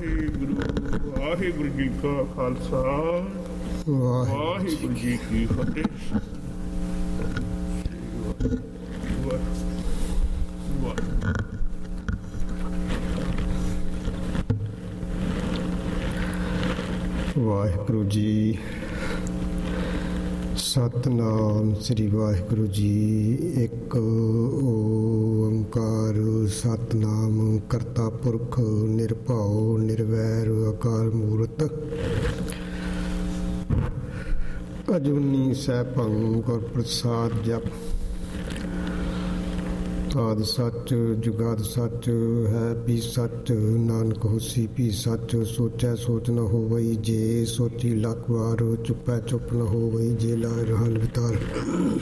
ਵਾਹਿਗੁਰੂ ਵਾਹਿਗੁਰੂ ਜੀ ਕਾ ਖਾਲਸਾ ਵਾਹਿਗੁਰੂ ਜੀ ਕੀ ਫਤਿਹ। ਵਾਹਿਗੁਰੂ ਜੀ। ਸਤਿਨਾਮ ਸ੍ਰੀ ਵਾਹਿਗੁਰੂ ਜੀ। ਇੱਕ ਓੰਕਾਰ ਸਤਿਨਾਮ ਕਰਤਾ ਪੁਰਖ ਨਿਰਭਉ ਨਿਰਵੈਰ ਅਕਾਲ ਮੂਰਤ ਅਜੂਨੀ ਸੈਭੰ ਗੁਰ ਪ੍ਰਸਾਦ ਜਪ। ਆਦਿ ਸੱਚ ਜੁਗਾਦ ਸੱਚ ਹੈ ਵੀ ਸੱਚ ਨਾਨਕ ਹੋਸੀ ਵੀ ਸੱਚ। ਸੋਚੈ ਸੋਚ ਨ ਹੋਵਈ ਜੇ ਸੋਚੀ ਲੱਖ ਵਾਰ ਚੁੱਪੈ ਚੁੱਪ ਨ ਹੋਵਈ ਜੇ ਲਾਇ ਰਹਿਣ ਵਿਤਾਰ।